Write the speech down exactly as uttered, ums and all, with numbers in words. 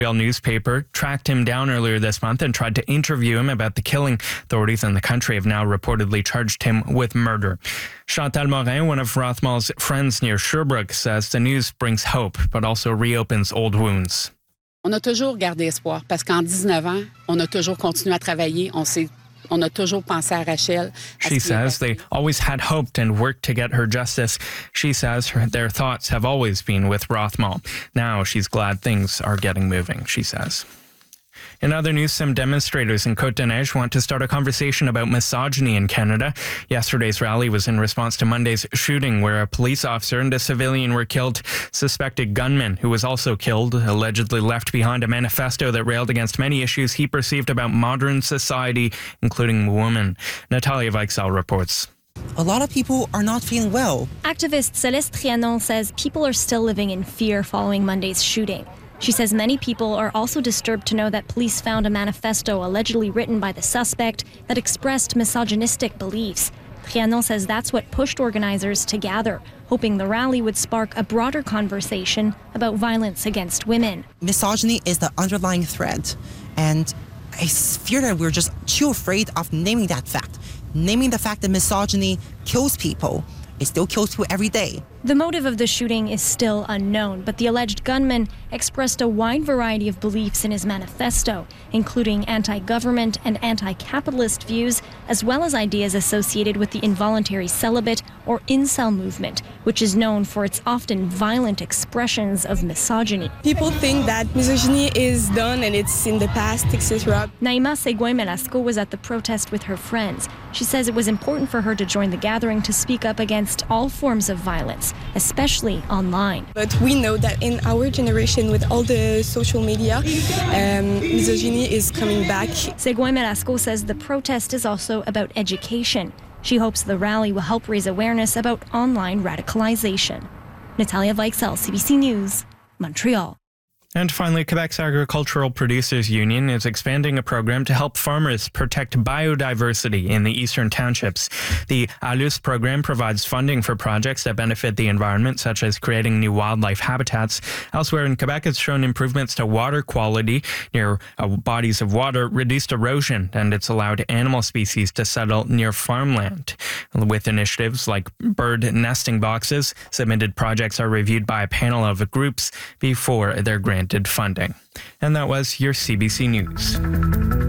newspaper tracked him down earlier this month and tried to interview him about the killing. Authorities in the country have now reportedly charged him with murder. Chantal Morin, one of Rothmell's friends near Sherbrooke, says the news brings hope, but also reopens old wounds. On a toujours gardé espoir parce qu'en dix-neuf ans, on a toujours continué à travailler. On s'est On a toujours pensé à Rachel. She says they always had hoped and worked to get her justice. She says her, their thoughts have always been with Rothmell. Now she's glad things are getting moving, she says. In other news, some demonstrators in Côte-des-Neiges want to start a conversation about misogyny in Canada. Yesterday's rally was in response to Monday's shooting where a police officer and a civilian were killed. Suspected gunman, who was also killed, allegedly left behind a manifesto that railed against many issues he perceived about modern society, including women. Natalia Weichsel reports. A lot of people are not feeling well. Activist Celeste Trianon says people are still living in fear following Monday's shooting. She says many people are also disturbed to know that police found a manifesto allegedly written by the suspect that expressed misogynistic beliefs. Trianon says that's what pushed organizers to gather, hoping the rally would spark a broader conversation about violence against women. Misogyny is the underlying threat, and I fear that we're just too afraid of naming that fact. Naming the fact that misogyny kills people. It still kills people every day. The motive of the shooting is still unknown, but the alleged gunman expressed a wide variety of beliefs in his manifesto, including anti-government and anti-capitalist views, as well as ideas associated with the involuntary celibate or incel movement, which is known for its often violent expressions of misogyny. People think that misogyny is done and it's in the past, et cetera. Naima Seguin-Melasco was at the protest with her friends. She says it was important for her to join the gathering to speak up against all forms of violence, especially online. But we know that in our generation, with all the social media, um, misogyny is coming back. Seguin-Melasco says the protest is also about education. She hopes the rally will help raise awareness about online radicalization. Natalia Weichsel, C B C News, Montreal. And finally, Quebec's Agricultural Producers Union is expanding a program to help farmers protect biodiversity in the eastern townships. The A L U S program provides funding for projects that benefit the environment, such as creating new wildlife habitats. Elsewhere in Quebec, it's shown improvements to water quality near uh, bodies of water, reduced erosion, and it's allowed animal species to settle near farmland. With initiatives like bird nesting boxes, submitted projects are reviewed by a panel of groups before they're granted funding. And that was your C B C News.